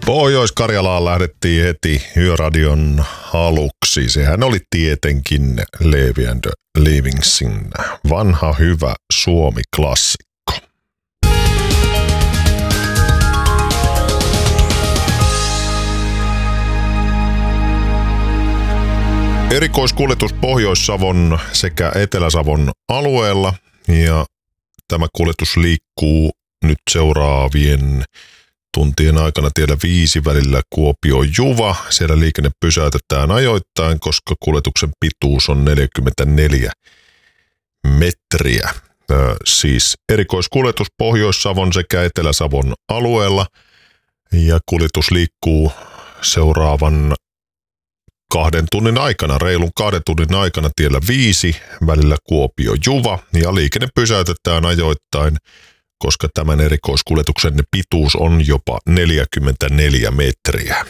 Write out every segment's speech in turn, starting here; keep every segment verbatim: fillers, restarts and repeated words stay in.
Pohjois-Karjalaan lähdettiin heti Yöradion aluksi. Sehän oli tietenkin Levi and Livingsin vanha hyvä Suomi-klassikko. Erikoiskuljetus Pohjois-Savon sekä Etelä-Savon alueella, ja tämä kuljetus liikkuu nyt seuraavien tuntien aikana tiellä viisi välillä Kuopio-Juva. Siellä liikenne pysäytetään ajoittain, koska kuljetuksen pituus on neljäkymmentäneljä metriä. Ö, siis erikoiskuljetus Pohjois-Savon sekä Etelä-Savon alueella, ja kuljetus liikkuu seuraavan kahden tunnin aikana, reilun kahden tunnin aikana tiellä viisi välillä Kuopio-Juva, ja liikenne pysäytetään ajoittain, koska tämän erikoiskuljetuksen pituus on jopa neljäkymmentäneljä metriä.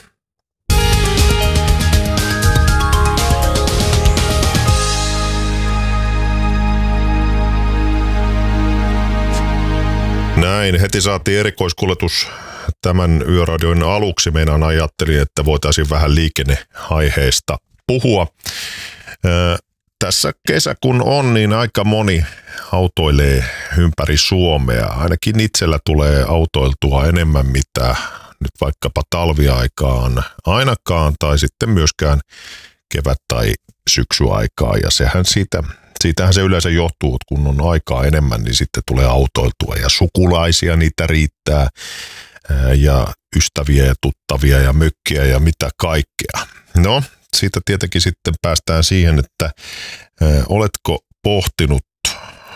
Näin, heti saatiin erikoiskuljetus tämän Yöradion aluksi. Meinaan ajattelin, että voitaisiin vähän liikenneaiheesta puhua. Öö, tässä kesä kun on, niin aika moni autoilee ympäri Suomea. Ainakin itsellä tulee autoiltua enemmän mitä nyt vaikkapa talviaikaan ainakaan, tai sitten myöskään kevät- tai syksyaikaa. Ja sehän siitä, siitähän se yleensä johtuu, että kun on aikaa enemmän, niin sitten tulee autoiltua ja sukulaisia niitä riittää. Ja ystäviä ja tuttavia ja mökkiä ja mitä kaikkea. No, siitä tietenkin sitten päästään siihen, että ö, oletko pohtinut ö,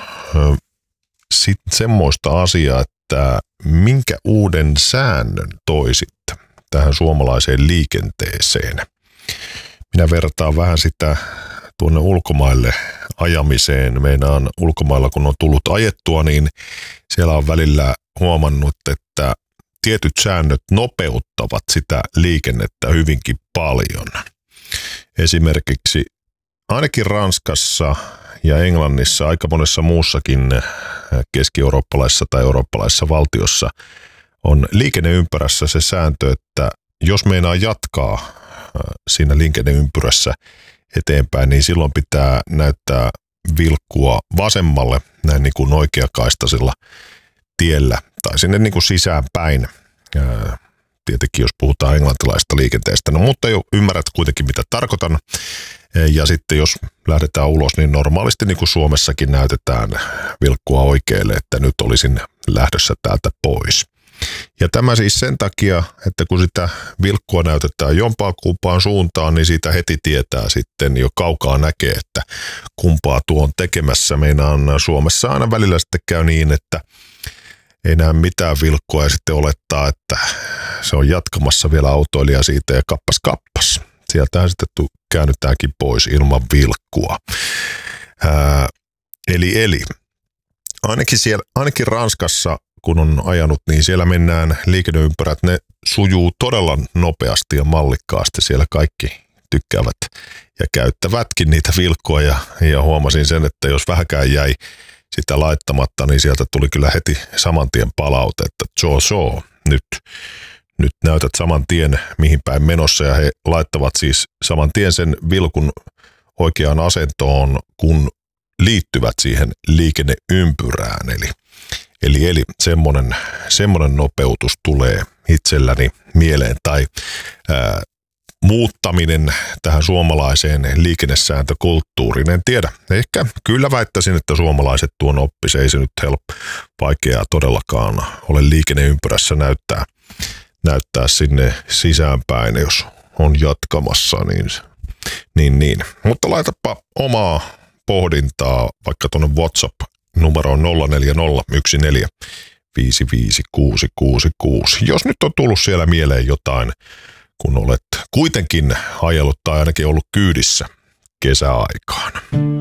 sit semmoista asiaa, että minkä uuden säännön toisit tähän suomalaiseen liikenteeseen. Minä vertaan vähän sitä tuonne ulkomaille ajamiseen. Meinaan ulkomailla, kun on tullut ajettua, niin siellä on välillä huomannut, että tietyt säännöt nopeuttavat sitä liikennettä hyvinkin paljon. Esimerkiksi ainakin Ranskassa ja Englannissa, aika monessa muussakin keski-eurooppalaisessa tai eurooppalaisessa valtiossa on liikenneympyrässä se sääntö, että jos meinaa jatkaa siinä liikenneympyrässä eteenpäin, niin silloin pitää näyttää vilkkua vasemmalle näin niin kuin oikeakaistaisella tiellä tai sinne niin kuin sisäänpäin. Tietenkin jos puhutaan englantilaisesta liikenteestä, no mutta jo ymmärrät kuitenkin mitä tarkoitan. Ja sitten jos lähdetään ulos, niin normaalisti niin kuin Suomessakin näytetään vilkkua oikealle, että nyt olisin lähdössä täältä pois. Ja tämä siis sen takia, että kun sitä vilkkua näytetään jompaan kumpaan suuntaan, niin siitä heti tietää sitten jo kaukaa näkee, että kumpaa tuo on tekemässä. Meinaan Suomessa aina välillä sitten käy niin, että ei näe mitään vilkkua ja sitten olettaa, että se on jatkamassa vielä autoilija siitä ja kappas kappas. Sieltähän sitten tu- käännytäänkin pois ilman vilkkua. Ää, eli eli ainakin, siellä, ainakin Ranskassa, kun on ajanut, niin siellä mennään liikenneympyrät, ne sujuu todella nopeasti ja mallikkaasti. Siellä kaikki tykkäävät ja käyttävätkin niitä vilkkoa ja, ja huomasin sen, että jos vähäkään jäi sitä laittamatta, niin sieltä tuli kyllä heti saman tien palaute, että joo, joo, nyt, nyt näytät saman tien mihin päin menossa, ja he laittavat siis saman tien sen vilkun oikeaan asentoon, kun liittyvät siihen liikenneympyrään, eli, eli, eli semmoinen, semmoinen nopeutus tulee itselläni mieleen, tai ää, muuttaminen tähän suomalaiseen liikennesääntökulttuuriin. En tiedä. Ehkä kyllä väittäisin, että suomalaiset tuon oppis. Ei se nyt help, vaikeaa todellakaan ole liikenneympyrässä näyttää, näyttää sinne sisäänpäin, jos on jatkamassa. Niin, niin, niin. Mutta laitapa omaa pohdintaa vaikka tuonne WhatsApp-numeroon nolla neljä nolla yksi neljä viisi viisi kuusi kuusi kuusi. Jos nyt on tullut siellä mieleen jotain, kun olet kuitenkin ajellut tai ainakin ollut kyydissä kesäaikaan.